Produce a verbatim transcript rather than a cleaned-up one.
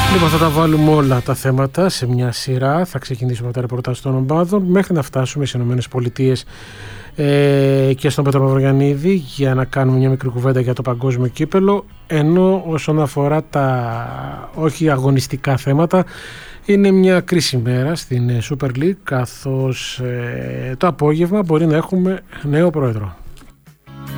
Λοιπόν, θα τα βάλουμε όλα τα θέματα σε μια σειρά. Θα ξεκινήσουμε με τα ρεπορτάζ των ομάδων μέχρι να φτάσουμε στις ΗΠΑ ε, και στον Πέτρο Μαυρογιαννίδη για να κάνουμε μια μικρή κουβέντα για το παγκόσμιο κύπελο. Ενώ όσον αφορά τα όχι αγωνιστικά θέματα, είναι μια κρίσιμη μέρα στην Super League, καθώς ε, το απόγευμα μπορεί να έχουμε νέο πρόεδρο.